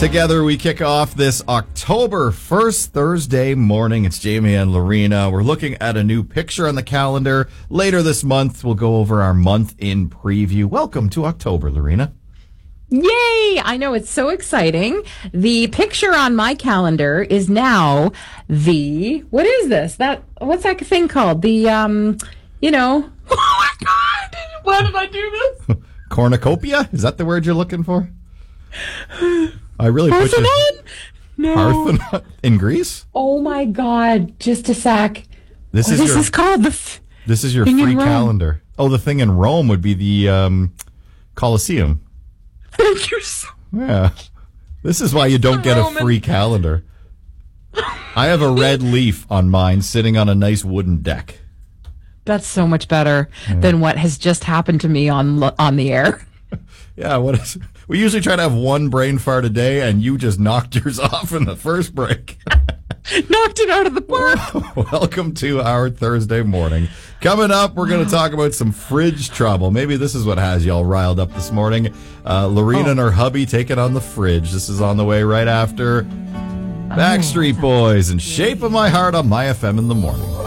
Together we kick off this October 1st Thursday morning. It's Jamie and Lorena. We're looking at a new picture on the calendar. Later this month, we'll go over our month in preview. Welcome to October, Lorena. Yay! I know, it's so exciting. The picture on my calendar is now what is this? What's that thing called? Oh my God! Why did I do this? Cornucopia? Is that the word you're looking for? I really Parthenon? No. Parthenon in Greece? Oh my God! Just a sec. This is called? This is your thing free in Rome. calendar. Oh, the thing in Rome would be the Colosseum. Thank you so much. Yeah. This is why you don't get a free calendar. I have a red leaf on mine sitting on a nice wooden deck. That's so much better than what has just happened to me on the air. Yeah, we usually try to have one brain fart a day, and you just knocked yours off in the first break. Knocked it out of the park. Welcome to our Thursday morning. Coming up, we're going to talk about some fridge trouble. Maybe this is what has you all riled up this morning. Lorena and her hubby taking on the fridge. This is on the way right after Backstreet Boys and Shape of My Heart on My FM in the morning.